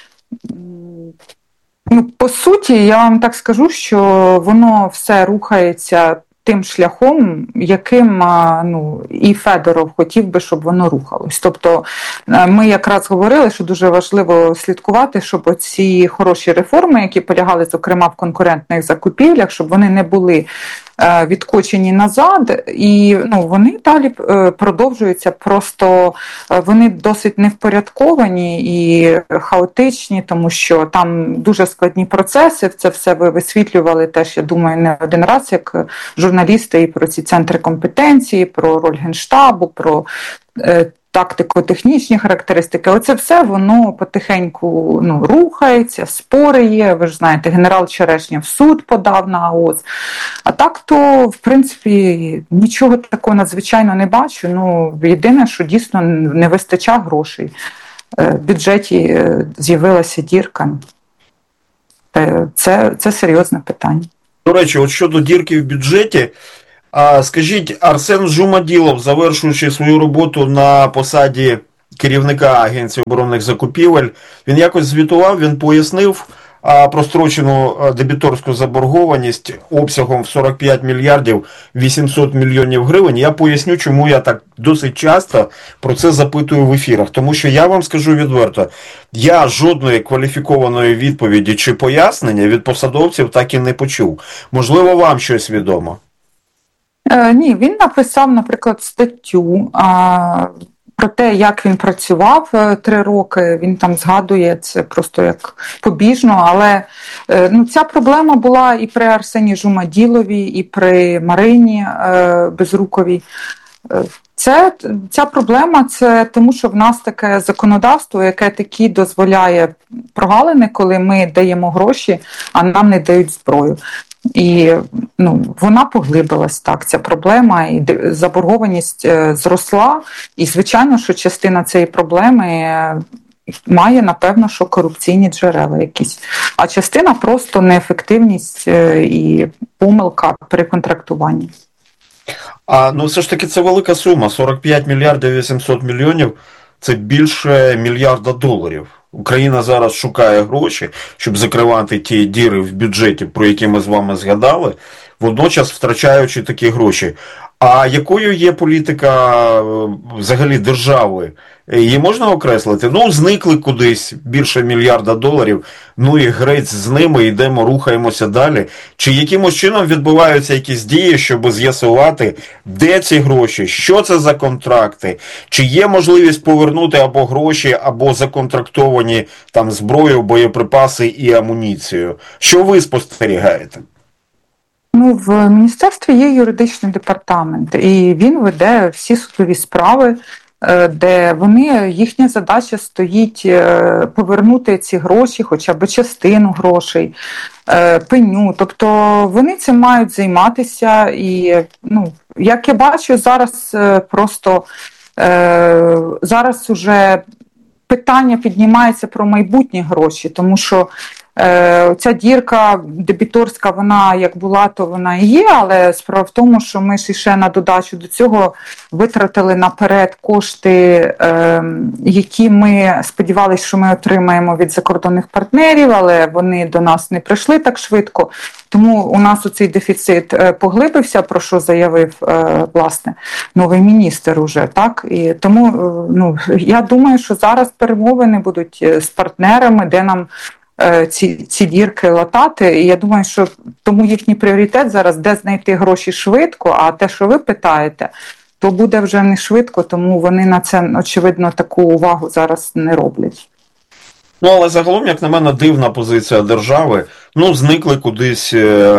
Ну, по суті, я вам так скажу, що воно все рухається тим шляхом, яким ну, і Федоров хотів би, щоб воно рухалось. Тобто ми якраз говорили, що дуже важливо слідкувати, щоб оці хороші реформи, які полягали, зокрема, в конкурентних закупівлях, щоб вони не були відкочені назад, і ну, вони далі продовжуються, просто вони досить невпорядковані і хаотичні, тому що там дуже складні процеси, це все ви висвітлювали теж, я думаю, не один раз, як журналісти, і про ці центри компетенції, про роль Генштабу, про тактико-технічні характеристики. Оце все, воно потихеньку ну, рухається, спори є. Ви ж знаєте, генерал Черешня в суд подав на АОС. А так то, в принципі, нічого такого надзвичайно не бачу. Ну, єдине, що дійсно не вистачає грошей. В бюджеті з'явилася дірка. Це, це серйозне питання. До речі, от щодо дірки в бюджеті, а скажіть, Арсен Жумаділов, завершуючи свою роботу на посаді керівника Агенції оборонних закупівель, він якось звітував, він пояснив прострочену дебіторську заборгованість обсягом в сорок п'ять мільярдів вісімсот мільйонів гривень. Я поясню, чому я так досить часто про це запитую в ефірах. Тому що я вам скажу відверто, я жодної кваліфікованої відповіді чи пояснення від посадовців так і не почув. Можливо, вам щось відомо? Е, ні, він написав, наприклад, статтю а, про те, як він працював три роки. Він там згадує це просто як побіжно, але е, ну, ця проблема була і при Арсені Жумаділові, і при Марині е, Безруковій. Це, ця проблема – це тому, що в нас таке законодавство, яке таки дозволяє прогалини, коли ми даємо гроші, а нам не дають зброю. І ну, вона поглибилась, так, ця проблема, і заборгованість зросла. І, звичайно, що частина цієї проблеми має, напевно, що корупційні джерела якісь. А частина просто неефективність і помилка при контрактуванні. А ну все ж таки це велика сума. сорок п'ять мільярдів вісімсот мільйонів – це більше мільярда доларів. Україна зараз шукає гроші, щоб закривати ті діри в бюджеті, про які ми з вами згадали, водночас втрачаючи такі гроші. А якою є політика взагалі держави? Її можна окреслити? Ну, зникли кудись більше мільярда доларів, ну і грець з ними, йдемо, рухаємося далі. Чи якимось чином відбуваються якісь дії, щоб з'ясувати, де ці гроші, що це за контракти, чи є можливість повернути або гроші, або законтрактовані там зброю, боєприпаси і амуніцію? Що ви спостерігаєте? Ну, в міністерстві є юридичний департамент, і він веде всі судові справи, де вони, їхня задача стоїть повернути ці гроші, хоча б частину грошей, пеню. Тобто вони цим мають займатися. І, ну, як я бачу, зараз просто зараз уже питання піднімається про майбутні гроші, тому що ця дірка дебіторська, вона як була, то вона і є, але справа в тому, що ми ж ще на додачу до цього витратили наперед кошти, які ми сподівалися, що ми отримаємо від закордонних партнерів, але вони до нас не прийшли так швидко. Тому у нас оцей дефіцит поглибився, про що заявив, власне, новий міністр уже, так? І тому, ну, я думаю, що зараз перемовини будуть з партнерами, де нам ці, ці дірки латати. І я думаю, що тому їхній пріоритет зараз, де знайти гроші швидко, а те, що ви питаєте, то буде вже не швидко, тому вони на це, очевидно, таку увагу зараз не роблять. Ну, але загалом, як на мене, дивна позиція держави. Ну, зникли кудись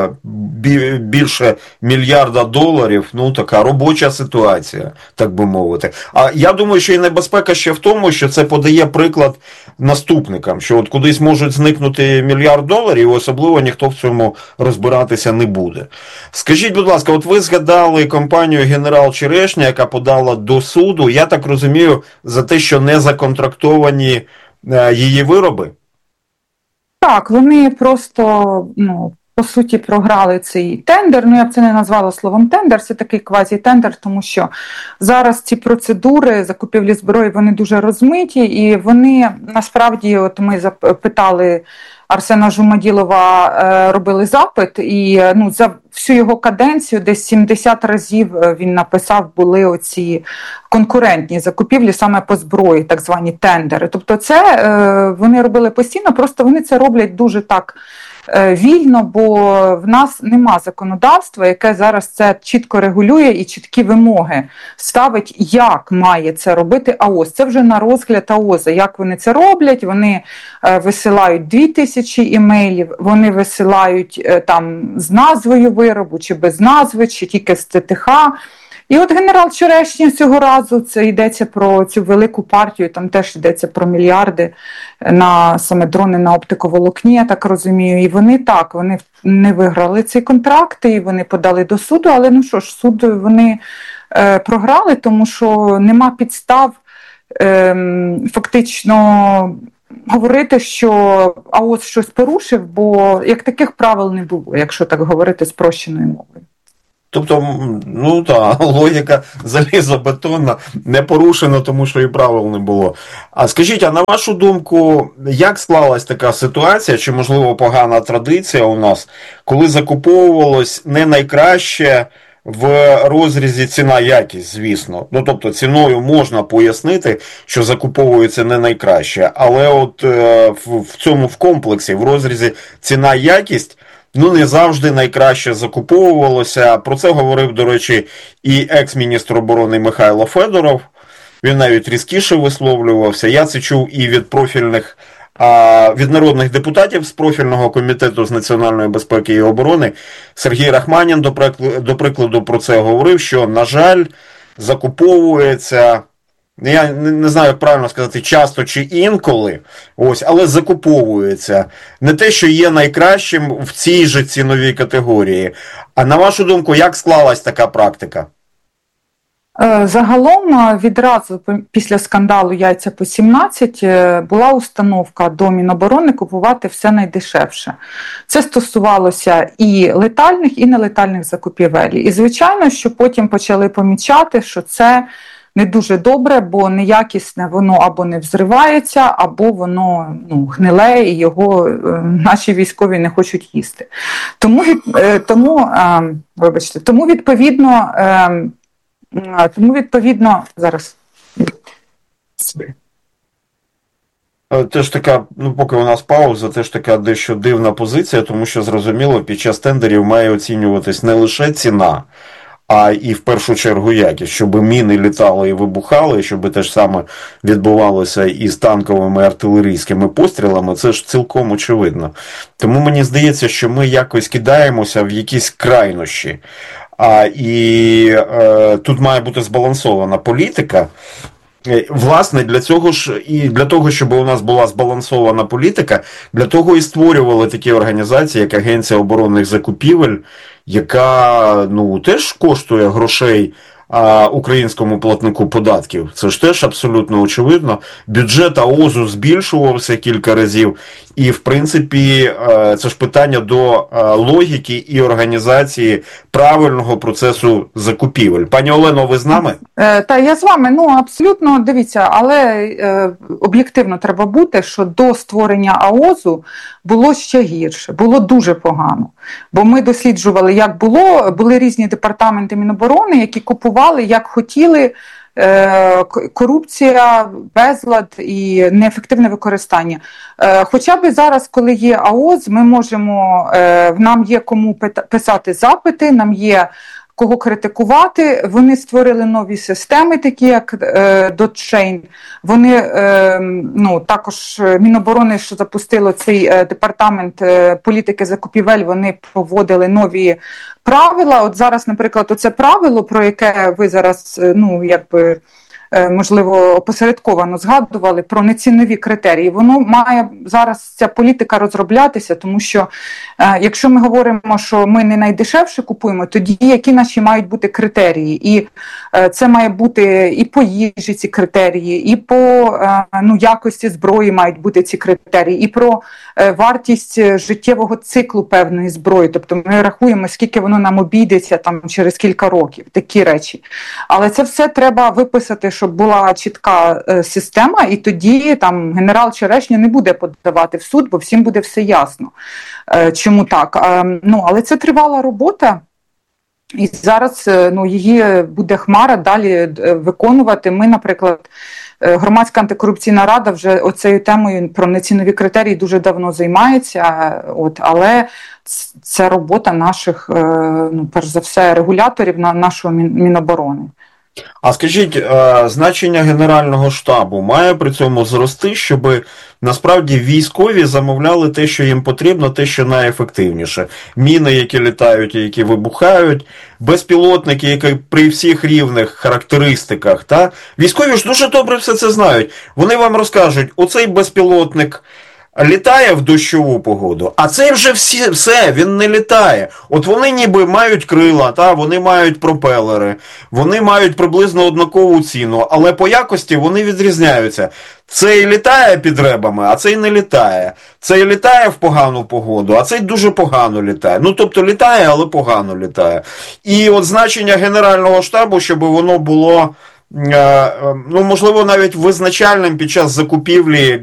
більше мільярда доларів, ну, така робоча ситуація, так би мовити. А я думаю, що і небезпека ще в тому, що це подає приклад наступникам, що от кудись можуть зникнути мільярд доларів, і особливо ніхто в цьому розбиратися не буде. Скажіть, будь ласка, от ви згадали компанію «Генерал Черешня», яка подала до суду, я так розумію, за те, що не законтрактовані її вироби? Так, вони просто, ну, по суті, програли цей тендер. Ну, я б це не назвала словом тендер, це такий квазі-тендер, тому що зараз ці процедури закупівлі зброї, вони дуже розмиті, і вони, насправді, от ми запитали Арсена Жумаділова, робили запит, і ну, за всю його каденцію десь сімдесят разів він написав, були оці конкурентні закупівлі саме по зброї, так звані тендери. Тобто це вони робили постійно, просто вони це роблять дуже так вільно, бо в нас нема законодавства, яке зараз це чітко регулює і чіткі вимоги ставить, як має це робити АОЗ. Це вже на розгляд АОЗа, як вони це роблять. Вони висилають дві тисячі імейлів, вони висилають там з назвою виробу, чи без назви, чи тільки з ТТХ. І от генерал Черешня цього разу, це йдеться про цю велику партію, там теж йдеться про мільярди на саме дрони на оптиковолокні, я так розумію. І вони так, вони не виграли ці контракти, і вони подали до суду, але ну що ж, суд вони е, програли, тому що нема підстав е, фактично говорити, що АОЗ щось порушив, бо як таких правил не було, якщо так говорити спрощеною мовою. Тобто, ну так, логіка залізобетонна, не порушена, тому що і правил не було. А скажіть, а на вашу думку, як склалась така ситуація, чи можливо погана традиція у нас, коли закуповувалось не найкраще в розрізі ціна-якість, звісно. Ну, тобто, ціною можна пояснити, що закуповується не найкраще, але от е, в, в цьому в комплексі, в розрізі ціна-якість, ну, не завжди найкраще закуповувалося. Про це говорив, до речі, і екс-міністр оборони Михайло Федоров. Він навіть різкіше висловлювався. Я це чув і від профільних, а, від народних депутатів з профільного комітету з національної безпеки і оборони. Сергій Рахманін, до прикладу, до прикладу, про це говорив, що, на жаль, закуповується... Я не знаю, як правильно сказати, часто чи інколи, ось, але закуповується. Не те, що є найкращим в цій же ціновій категорії. А на вашу думку, як склалась така практика? Загалом, відразу після скандалу «Яйця по сімнадцять» була установка до Міноборони купувати все найдешевше. Це стосувалося і летальних, і нелетальних закупівель. І, звичайно, що потім почали помічати, що це не дуже добре, бо неякісне воно або не взривається, або воно ну, гниле, і його е, наші військові не хочуть їсти. Тому, е, тому, е, вибачте, тому відповідно, е, тому відповідно, зараз. Теж така, ну поки у нас пауза, теж така дещо дивна позиція, тому що, зрозуміло, під час тендерів має оцінюватись не лише ціна, а і в першу чергу якість, щоб міни літали і вибухали, щоб те ж саме відбувалося і з танковими артилерійськими пострілами, це ж цілком очевидно. Тому мені здається, що ми якось кидаємося в якісь крайнощі. А, і е, тут має бути збалансована політика. Власне, для цього ж і для того, щоб у нас була збалансована політика, для того і створювали такі організації, як Агенція оборонних закупівель, яка, ну, теж коштує грошей а, українському платнику податків. Це ж теж абсолютно очевидно. Бюджет АОЗу збільшувався кілька разів. І, в принципі, це ж питання до логіки і організації правильного процесу закупівель. Пані Олено, ви з нами? Та, я з вами. Ну, абсолютно, дивіться, але е, об'єктивно треба бути, що до створення АОЗу було ще гірше, було дуже погано. Бо ми досліджували, як було, були різні департаменти Міноборони, які купували, як хотіли, корупція, безлад і неефективне використання. Хоча б зараз, коли є АОЗ, ми можемо, нам є кому писати запити, нам є кого критикувати. Вони створили нові системи, такі як DotChain. Вони, ну, також Міноборони, що запустило цей департамент політики закупівель, вони проводили нові правила. От зараз, наприклад, оце правило, про яке ви зараз, ну, якби можливо, опосередковано згадували про нецінові критерії. Воно має зараз ця політика розроблятися, тому що якщо ми говоримо, що ми не найдешевше купуємо, тоді які наші мають бути критерії? І це має бути і по їжі ці критерії, і по ну, якості зброї мають бути ці критерії, і про вартість життєвого циклу певної зброї. Тобто ми рахуємо, скільки воно нам обійдеться там через кілька років, такі речі. Але це все треба виписати, щоб була чітка е, система, і тоді там генерал Черешня не буде подавати в суд, бо всім буде все ясно. Е, чому так? Е, ну, але це тривала робота, і зараз е, ну, її буде Хмара далі е, виконувати. Ми, наприклад, е, Громадська антикорупційна рада вже оцею темою про нецінові критерії дуже давно займається, от, але це робота наших, е, ну, перш за все, регуляторів на нашого Міноборони. А скажіть, значення Генерального штабу має при цьому зрости, щоб насправді військові замовляли те, що їм потрібно, те, що найефективніше? Міни, які літають і які вибухають, безпілотники, які при всіх рівних характеристиках. Та? Військові ж дуже добре все це знають. Вони вам розкажуть, оцей безпілотник літає в дощову погоду, а цей вже всі, все, він не літає. От вони ніби мають крила, та, вони мають пропелери, вони мають приблизно однакову ціну, але по якості вони відрізняються. Цей літає під ребами, а цей не літає. Цей літає в погану погоду, а цей дуже погано літає. Ну, тобто літає, але погано літає. І от значення Генерального штабу, щоб воно було, ну, можливо, навіть визначальним під час закупівлі